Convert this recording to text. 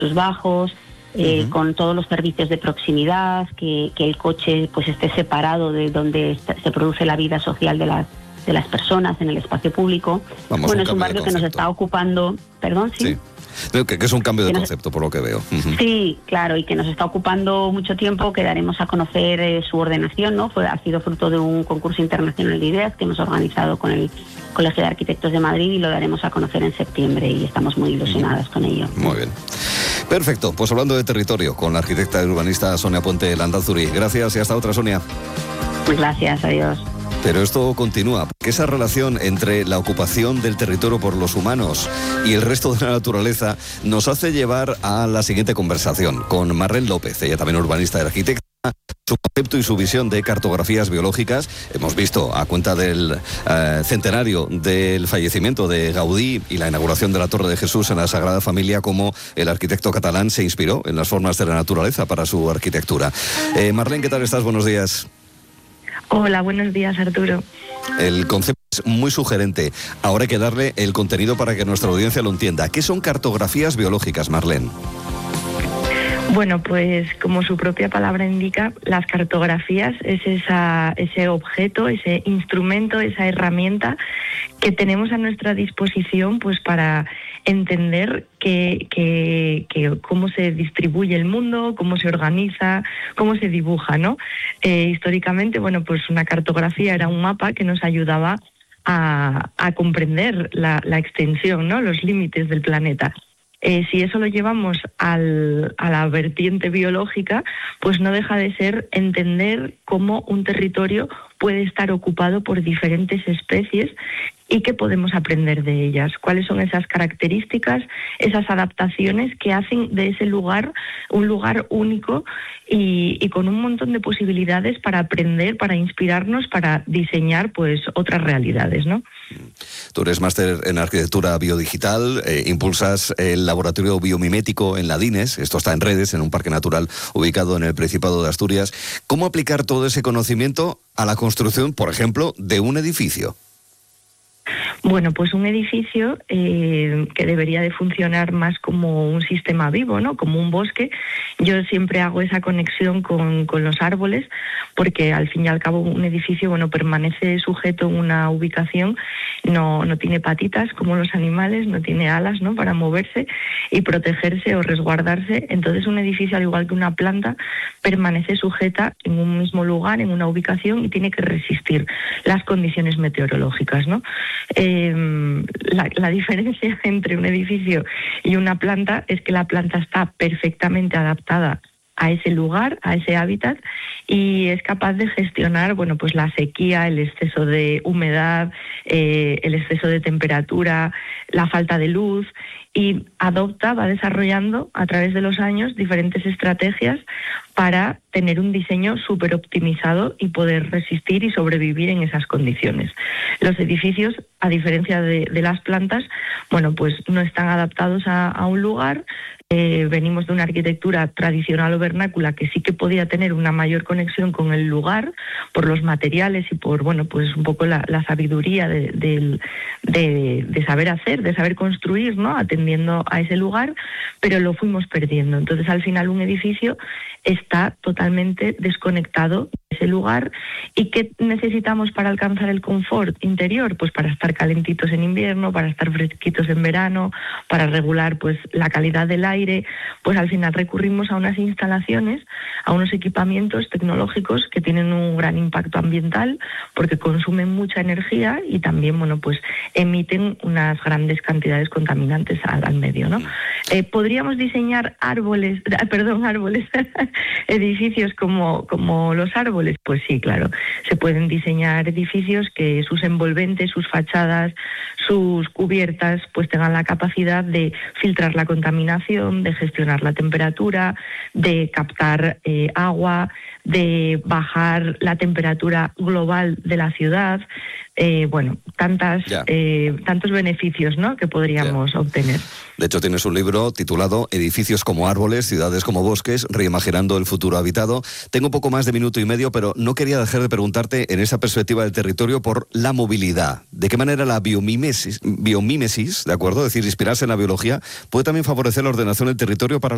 bajos, con todos los servicios de proximidad, que el coche pues esté separado de donde se produce la vida social de las personas en el espacio público. Vamos, bueno, es un barrio que nos está ocupando... ¿Perdón? ¿Sí? Que es un cambio de concepto, por lo que veo. Sí, claro, y que nos está ocupando mucho tiempo, que daremos a conocer su ordenación, ¿no? Ha sido fruto de un concurso internacional de ideas que hemos organizado con el Colegio de Arquitectos de Madrid y lo daremos a conocer en septiembre y estamos muy ilusionadas con ello. Muy bien. Perfecto, pues hablando de territorio, con la arquitecta y urbanista Sonia Puente Landázuri. Gracias y hasta otra, Sonia. Pues gracias, adiós. Pero esto continúa, porque esa relación entre la ocupación del territorio por los humanos y el resto de la naturaleza nos hace llevar a la siguiente conversación con Marlene López, ella también urbanista y arquitecta. Su concepto y su visión de cartografías biológicas. Hemos visto, a cuenta del centenario del fallecimiento de Gaudí y la inauguración de la Torre de Jesús en la Sagrada Familia, cómo el arquitecto catalán se inspiró en las formas de la naturaleza para su arquitectura. Marlene, ¿qué tal estás? Buenos días. Hola, buenos días, Arturo. El concepto es muy sugerente. Ahora hay que darle el contenido para que nuestra audiencia lo entienda. ¿Qué son cartografías biológicas, Marlene? Bueno, pues como su propia palabra indica, las cartografías es ese objeto, ese instrumento, esa herramienta que tenemos a nuestra disposición pues para entender cómo se distribuye el mundo, cómo se organiza, cómo se dibuja, ¿no? Históricamente, bueno, pues una cartografía era un mapa que nos ayudaba a comprender la extensión, ¿no? Los límites del planeta. Si eso lo llevamos a la vertiente biológica, pues no deja de ser entender cómo un territorio puede estar ocupado por diferentes especies y qué podemos aprender de ellas, cuáles son esas características, esas adaptaciones que hacen de ese lugar un lugar único y con un montón de posibilidades para aprender, para inspirarnos, para diseñar pues otras realidades, ¿no? Tú eres máster en arquitectura biodigital, impulsas el laboratorio biomimético en la DINES, esto está en redes, en un parque natural ubicado en el Principado de Asturias. ¿Cómo aplicar todo ese conocimiento a la construcción, por ejemplo, de un edificio? Bueno, pues un edificio que debería de funcionar más como un sistema vivo, ¿no? Como un bosque. Yo siempre hago esa conexión con los árboles, porque al fin y al cabo un edificio, bueno, permanece sujeto en una ubicación, no tiene patitas como los animales, no tiene alas, ¿no? Para moverse y protegerse o resguardarse. Entonces un edificio, al igual que una planta, permanece sujeta en un mismo lugar, en una ubicación y tiene que resistir las condiciones meteorológicas, ¿no? La diferencia entre un edificio y una planta es que la planta está perfectamente adaptada a ese lugar, a ese hábitat, y es capaz de gestionar, bueno, pues la sequía, el exceso de humedad, el exceso de temperatura, la falta de luz, y va desarrollando a través de los años diferentes estrategias para tener un diseño súper optimizado y poder resistir y sobrevivir en esas condiciones. Los edificios, a diferencia de las plantas, bueno, pues no están adaptados a un lugar. Venimos de una arquitectura tradicional o vernácula que sí que podía tener una mayor conexión con el lugar por los materiales y por, bueno, pues un poco la sabiduría de saber hacer, de saber construir, ¿no? Atendiendo a ese lugar, pero lo fuimos perdiendo. Entonces, al final, un edificio está totalmente desconectado de ese lugar. ¿Y qué necesitamos para alcanzar el confort interior? Pues para estar calentitos en invierno, para estar fresquitos en verano, para regular pues la calidad del aire. Pues al final recurrimos a unas instalaciones, a unos equipamientos tecnológicos que tienen un gran impacto ambiental porque consumen mucha energía y también, bueno, pues emiten unas grandes cantidades contaminantes al medio, ¿no? ¿Podríamos diseñar edificios como los árboles? Pues sí, claro. Se pueden diseñar edificios que sus envolventes, sus fachadas, sus cubiertas, pues tengan la capacidad de filtrar la contaminación, de gestionar la temperatura, de captar agua, de bajar la temperatura global de la ciudad. Bueno, tantos beneficios, ¿no?, que podríamos obtener. De hecho, tienes un libro titulado Edificios como árboles, ciudades como bosques, reimaginando el futuro habitado. Tengo poco más de minuto y medio, pero no quería dejar de preguntarte en esa perspectiva del territorio por la movilidad. ¿De qué manera la biomímesis, ¿de acuerdo? Es decir, inspirarse en la biología, puede también favorecer la ordenación del territorio para